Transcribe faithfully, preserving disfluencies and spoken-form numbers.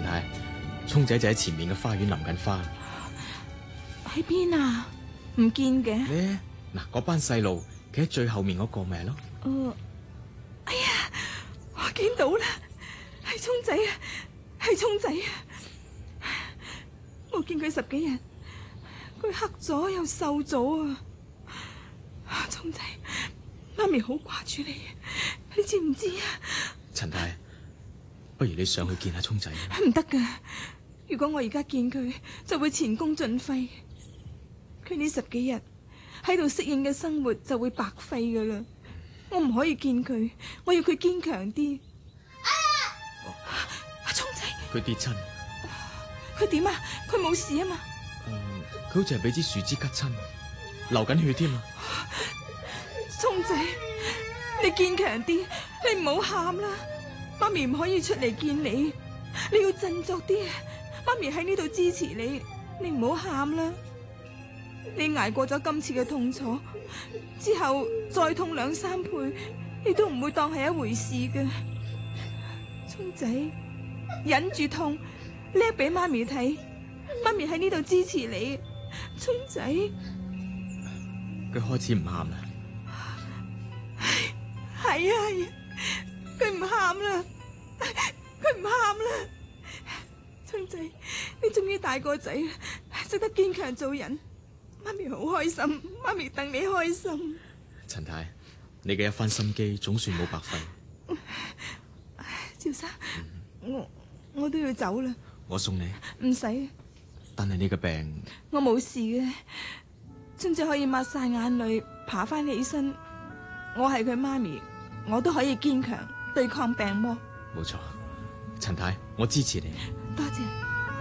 太，聰仔就喺前面嘅花園淋緊花。 喺邊啊？唔見嘅。 呢嗱，嗰班細路企喺最後面嗰個咪係咯。 哦，哎呀，我見到啦，係聰仔啊，係聰仔啊！我見佢十幾日，佢黑咗又瘦咗啊！聰仔，媽咪好掛住你，你知唔知啊？ 陳太，不如你上去見下聰仔。 唔得噶，如果我而家見佢，就會前功盡廢。佢呢十幾日喺度適應嘅生活就會白費噶啦。我唔可以見佢，我要佢堅強啲。阿聰仔， 佢跌親。 佢點啊？佢冇事啊嘛？ 誒、呃，佢好似係俾支樹枝拮親，流緊血添啊！ 聰仔，你堅強啲，你唔好喊啦。媽咪唔可以出嚟見你，你要振作啲。媽咪喺呢度支持你，你唔好喊啦。你挨過咗今次嘅痛楚之後，再痛兩三倍，你都唔會當係一回事嘅。聰仔，忍住痛，叻俾媽咪睇，媽咪喺呢度支持你。聰仔， 佢開始唔喊啦。 係啊係啊，佢唔喊啦，佢唔喊啦。聰仔，你終於大個仔啦，識得堅強做人。媽咪好開心，媽咪戥你開心。 陳太，你嘅一番心機總算冇白費。 趙生，嗯、我我都要走啦。 我送你。 唔使。 但係你嘅病， 我冇事嘅。聰仔可以抹晒眼淚，爬翻起身。我係佢媽咪，我都可以堅強對抗病魔。 冇錯，陳太，我支持你。 多謝。